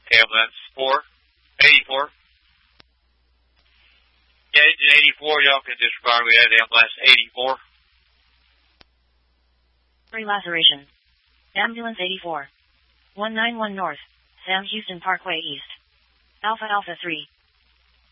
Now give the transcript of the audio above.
Ambulance 484. Yeah, engine 84, y'all can disregard. We had ambulance 84. Laceration. Ambulance 84. 191 North, Sam Houston Parkway East. Alpha Alpha 3.